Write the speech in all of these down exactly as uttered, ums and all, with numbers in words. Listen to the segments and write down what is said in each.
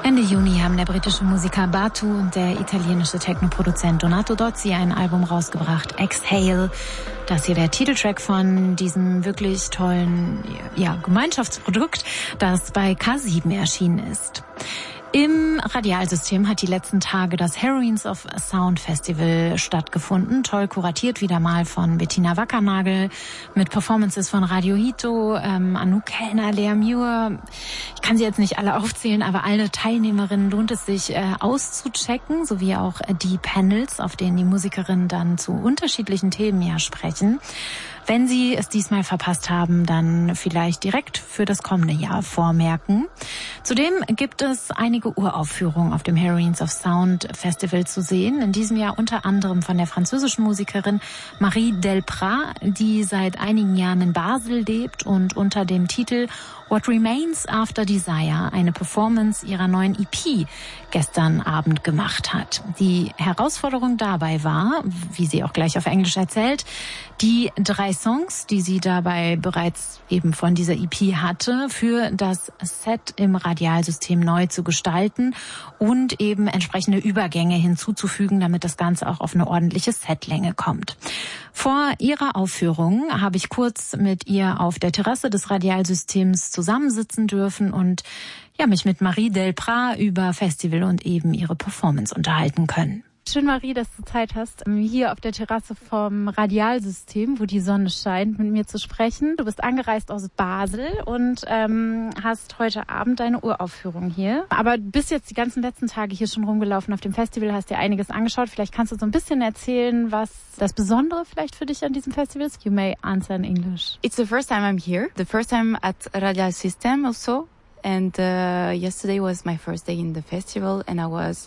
Ende Juni haben der britische Musiker Batu und der italienische Techno-Produzent Donato Dozzi ein Album rausgebracht, Exhale. Das hier der Titeltrack von diesem wirklich tollen ja, Gemeinschaftsprodukt, das bei K sieben erschienen ist. Im Radialsystem hat die letzten Tage das Heroines of Sound Festival stattgefunden. Toll kuratiert wieder mal von Bettina Wackernagel mit Performances von Radio Hito, ähm, Anouk Kellner, Lea Muir. Ich kann sie jetzt nicht alle aufzählen, aber alle Teilnehmerinnen lohnt es sich äh, auszuchecken, sowie auch äh, die Panels, auf denen die Musikerinnen dann zu unterschiedlichen Themen ja sprechen. Wenn Sie es diesmal verpasst haben, dann vielleicht direkt für das kommende Jahr vormerken. Zudem gibt es einige Uraufführungen auf dem Heroines of Sound Festival zu sehen. In diesem Jahr unter anderem von der französischen Musikerin Marie Delprat, die seit einigen Jahren in Basel lebt und unter dem Titel What Remains After Desire eine Performance ihrer neuen E P gestern Abend gemacht hat. Die Herausforderung dabei war, wie sie auch gleich auf Englisch erzählt, die drei Songs, die sie dabei bereits eben von dieser E P hatte, für das Set im Radialsystem neu zu gestalten und eben entsprechende Übergänge hinzuzufügen, damit das Ganze auch auf eine ordentliche Setlänge kommt. Vor ihrer Aufführung habe ich kurz mit ihr auf der Terrasse des Radialsystems zusammensitzen dürfen und ja, mich mit Marie Delprat über Festival und eben ihre Performance unterhalten können. Schön, Marie, dass du Zeit hast, hier auf der Terrasse vom Radialsystem, wo die Sonne scheint, mit mir zu sprechen. Du bist angereist aus Basel und ähm, hast heute Abend deine Uraufführung hier. Aber du bist jetzt die ganzen letzten Tage hier schon rumgelaufen auf dem Festival, hast dir einiges angeschaut. Vielleicht kannst du so ein bisschen erzählen, was das Besondere vielleicht für dich an diesem Festival ist. You may answer in English. It's the first time I'm here. The first time at Radial System also. And uh, yesterday was my first day in the festival and I was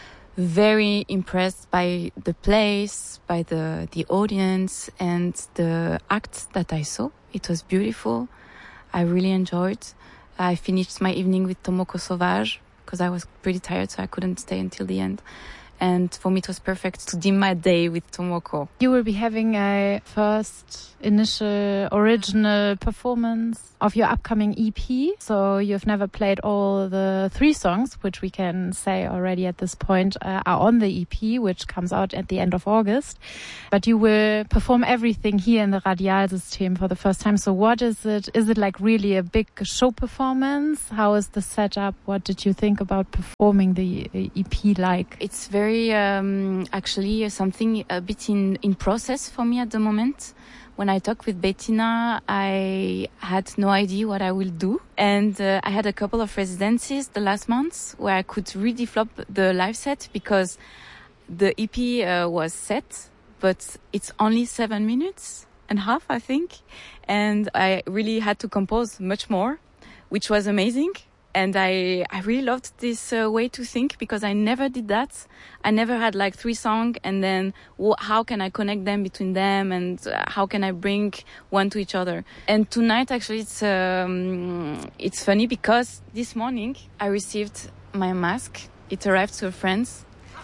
very impressed by the place, by the, the audience and the acts that I saw. It was beautiful. I really enjoyed. I finished my evening with Tomoko Sauvage because I was pretty tired, so I couldn't stay until the end. And for me, it was perfect to dim my day with Tomoko. You will be having a first initial original performance of your upcoming E P. So you've never played all the three songs, which we can say already at this point uh, are on the E P, which comes out at the end of August. But you will perform everything here in the Radialsystem for the first time. So what is it? Is it like really a big show performance? How is the setup? What did you think about performing the E P like? It's very um, actually something a bit in, in process for me at the moment. When I talked with Bettina, I had no idea what I will do. And uh, I had a couple of residencies the last months where I could redevelop the live set because the E P uh, was set, but it's only seven minutes and a half, I think. And I really had to compose much more, which was amazing. And I, I really loved this uh, way to think because I never did that. I never had like three songs and then wh- how can I connect them between them and uh, how can I bring one to each other. And tonight actually it's, um, it's funny because this morning I received my mask. It arrived to a friend's. Oh,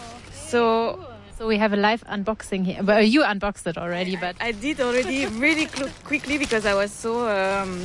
so... Cool. So we have a live unboxing here. Well, you unboxed it already, but... I, I did already really cl- quickly because I was so... Um,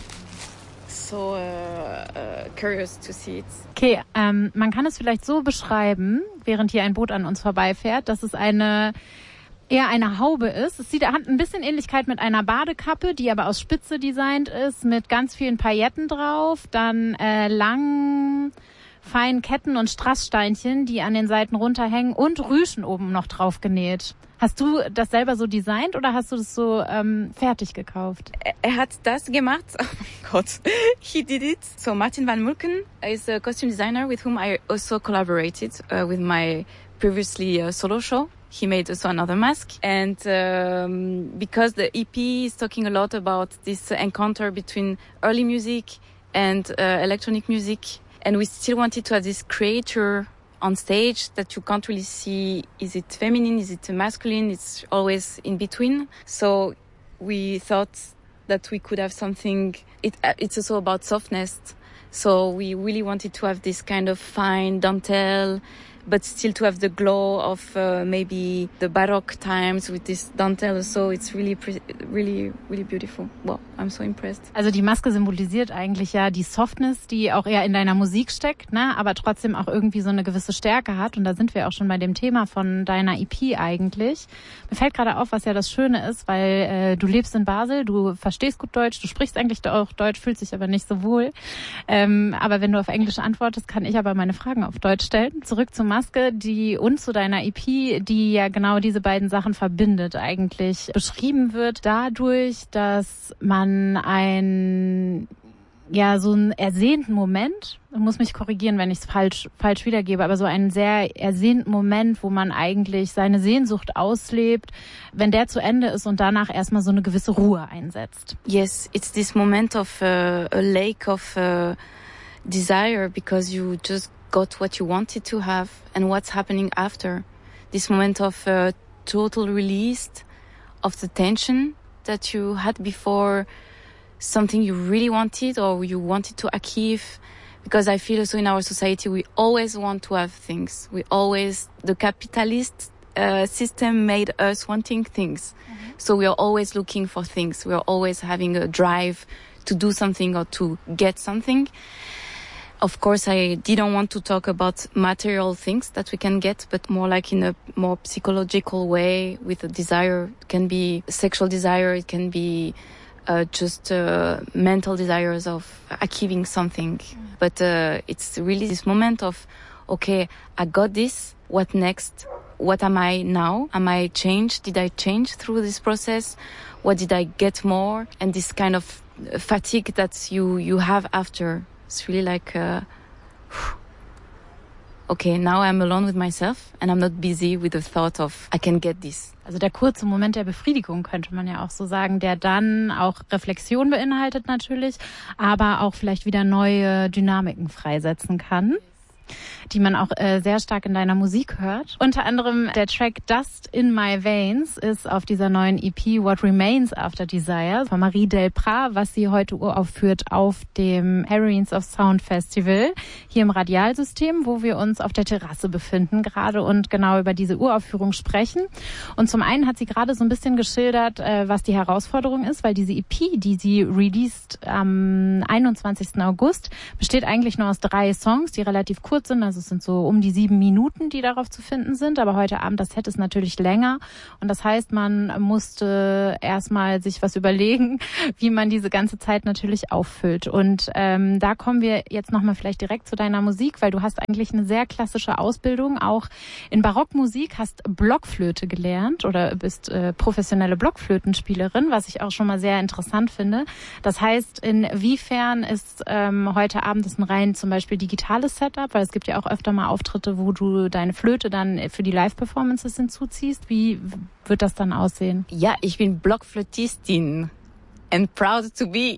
so uh, uh, curious to see it. Okay, ähm, man kann es vielleicht so beschreiben, während hier ein Boot an uns vorbeifährt, dass es eine eher eine Haube ist. Es sieht, hat ein bisschen Ähnlichkeit mit einer Badekappe, die aber aus Spitze designt ist, mit ganz vielen Pailletten drauf, dann äh, langen, feinen Ketten und Strasssteinchen, die an den Seiten runterhängen und Rüschen oben noch drauf genäht. Hast du das selber so designt oder hast du das so ähm, fertig gekauft? Er hat das gemacht. Oh mein Gott. He did it. So Martin van Mulken is a costume designer with whom I also collaborated uh, with my previously uh, solo show. He made also another mask. And um, because the E P is talking a lot about this encounter between early music and uh, electronic music, and we still wanted to have this creator on stage that you can't really see, is it feminine, is it masculine, it's always in between. So we thought that we could have something, it, it's also about softness. So we really wanted to have this kind of fine dentelle but still to have the glow of uh, maybe the Baroque times with this dentelle. So it's really, really, really beautiful. Wow, I'm so impressed. Also die Maske symbolisiert eigentlich ja die Softness, die auch eher in deiner Musik steckt, ne? Aber trotzdem auch irgendwie so eine gewisse Stärke hat. Und da sind wir auch schon bei dem Thema von deiner E P eigentlich. Mir fällt gerade auf, was ja das Schöne ist, weil äh, du lebst in Basel, du verstehst gut Deutsch, du sprichst eigentlich auch Deutsch, fühlst dich aber nicht so wohl. Ähm, aber wenn du auf Englisch antwortest, kann ich aber meine Fragen auf Deutsch stellen. Zurück zum Maske, die und zu deiner E P, die ja genau diese beiden Sachen verbindet, eigentlich beschrieben wird dadurch, dass man ein ja so einen ersehnten Moment, ich muss mich korrigieren, wenn ich es falsch falsch wiedergebe, aber so einen sehr ersehnten Moment, wo man eigentlich seine Sehnsucht auslebt, wenn der zu Ende ist und danach erstmal so eine gewisse Ruhe einsetzt. Yes, it's this moment of uh, a lake of uh, desire because you just got what you wanted to have and what's happening after. This moment of uh, total release of the tension that you had before something you really wanted or you wanted to achieve. Because I feel also in our society we always want to have things. We always, the capitalist uh, system made us wanting things. Mm-hmm. So we are always looking for things. We are always having a drive to do something or to get something. Of course, I didn't want to talk about material things that we can get, but more like in a more psychological way with a desire. It can be sexual desire. It can be uh, just uh, mental desires of achieving something. Mm. But uh, it's really this moment of, okay, I got this. What next? What am I now? Am I changed? Did I change through this process? What did I get more? And this kind of fatigue that you, you have after. It's really like, uh, okay, now I'm alone with myself and I'm not busy with the thought of, I can get this. Also der kurze Moment der Befriedigung könnte man ja auch so sagen, der dann auch Reflexion beinhaltet natürlich, aber auch vielleicht wieder neue Dynamiken freisetzen kann, die man auch äh, sehr stark in deiner Musik hört. Unter anderem der Track Dust in My Veins ist auf dieser neuen E P What Remains After Desire von Marie Delprat, was sie heute uraufführt auf dem Heroines of Sound Festival hier im Radialsystem, wo wir uns auf der Terrasse befinden gerade und genau über diese Uraufführung sprechen. Und zum einen hat sie gerade so ein bisschen geschildert, äh, was die Herausforderung ist, weil diese E P, die sie released am einundzwanzigsten August, besteht eigentlich nur aus drei Songs, die relativ kurz sind, also es sind so um die sieben Minuten, die darauf zu finden sind, aber heute Abend das Set ist natürlich länger und das heißt, man musste erstmal sich was überlegen, wie man diese ganze Zeit natürlich auffüllt und ähm, da kommen wir jetzt nochmal vielleicht direkt zu deiner Musik, weil du hast eigentlich eine sehr klassische Ausbildung, auch in Barockmusik, hast Blockflöte gelernt oder bist äh, professionelle Blockflötenspielerin, was ich auch schon mal sehr interessant finde. Das heißt, inwiefern ist ähm, heute Abend das ein rein zum Beispiel digitales Setup, weil es gibt ja auch öfter mal Auftritte, wo du deine Flöte dann für die Live-Performances hinzuziehst. Wie wird das dann aussehen? Ja, ich bin Blockflötistin and proud to be.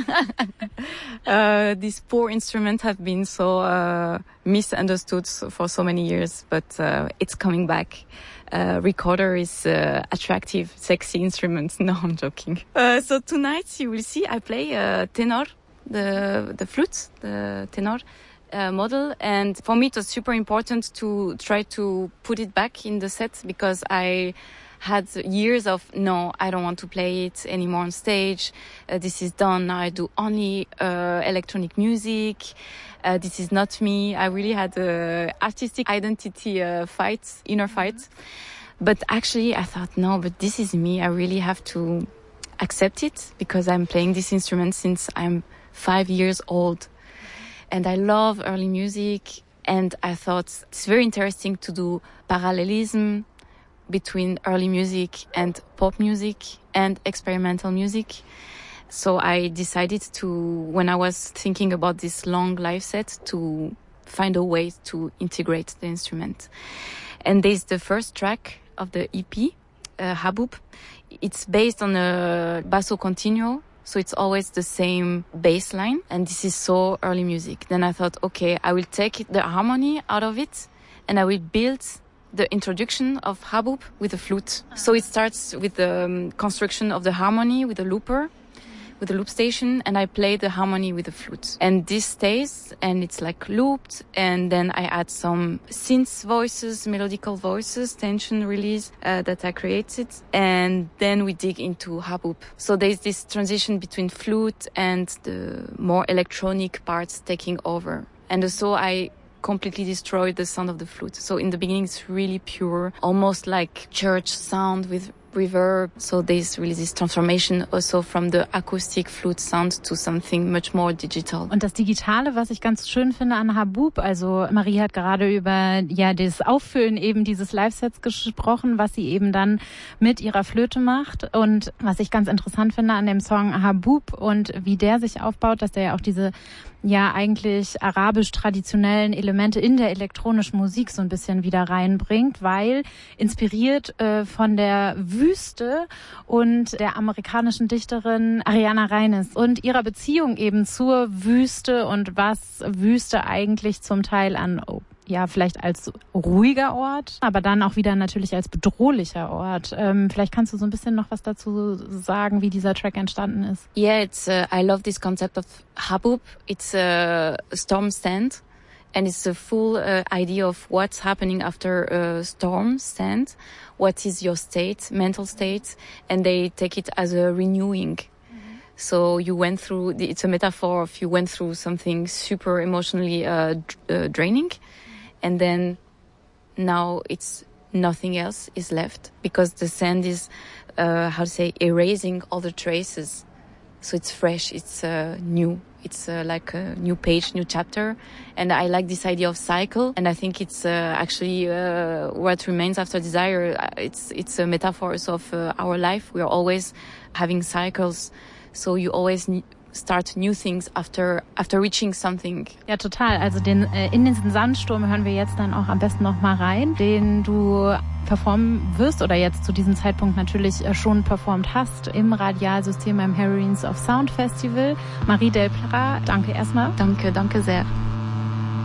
uh, this poor instrument have been so uh, misunderstood for so many years, but uh, it's coming back. Uh, recorder is uh, attractive, sexy instrument. No, I'm joking. Uh, so tonight you will see I play uh, tenor, the the flute, the tenor. Uh, model, and for me it was super important to try to put it back in the set because I had years of no, I don't want to play it anymore on stage. Uh, this is done. Now I do only uh, electronic music. Uh, this is not me. I really had a artistic identity uh, fight, inner fight. But actually I thought, no, but this is me. I really have to accept it because I'm playing this instrument since I'm five years old. And I love early music, and I thought it's very interesting to do parallelism between early music and pop music and experimental music. So I decided to, when I was thinking about this long live set, to find a way to integrate the instrument. And there's the first track of the E P, uh, Habub. It's based on a basso continuo. So it's always the same bass line, and this is so early music. Then I thought, okay, I will take the harmony out of it, and I will build the introduction of Habub with the flute. So it starts with the um, construction of the harmony with the looper, with the loop station, and I play the harmony with the flute. And this stays, and it's like looped, and then I add some synth voices, melodical voices, tension release uh, that I created, and then we dig into habub. So there's this transition between flute and the more electronic parts taking over. And so I completely destroyed the sound of the flute. So in the beginning it's really pure, almost like church sound with reverb. So there's really this transformation also from the acoustic flute sound to something much more digital. Und das Digitale, was ich ganz schön finde an Habub, also Marie hat gerade über ja das Auffüllen eben dieses Live-Sets gesprochen, was sie eben dann mit ihrer Flöte macht. Und was ich ganz interessant finde an dem Song Habub und wie der sich aufbaut, dass der ja auch diese ja eigentlich arabisch-traditionellen Elemente in der elektronischen Musik so ein bisschen wieder reinbringt, weil inspiriert äh, von der Wüste und der amerikanischen Dichterin Ariana Reines und ihrer Beziehung eben zur Wüste und was Wüste eigentlich zum Teil an oh, ja, vielleicht als ruhiger Ort, aber dann auch wieder natürlich als bedrohlicher Ort. Ähm, vielleicht kannst du so ein bisschen noch was dazu sagen, wie dieser Track entstanden ist. Yeah, it's uh, I love this concept of habub. It's a storm stand, and it's a full uh, idea of what's happening after a storm stand. What is your state, mental state, and they take it as a renewing. So you went through, the, it's a metaphor of you went through something super emotionally uh, uh, draining. And then now it's nothing else is left because the sand is, uh, how to say, erasing all the traces. So it's fresh, it's uh, new. It's uh, like a new page, new chapter. And I like this idea of cycle. And I think it's uh, actually uh, what remains after desire. It's it's a metaphor of uh, our life. We are always having cycles. So you always need start new things after after reaching something. Ja, total. Also den äh, in diesen Sandsturm hören wir jetzt dann auch am besten noch mal rein, den du performen wirst oder jetzt zu diesem Zeitpunkt natürlich äh, schon performt hast im Radialsystem beim Heroines of Sound Festival. Marie Delprat, danke erstmal. Danke, danke sehr.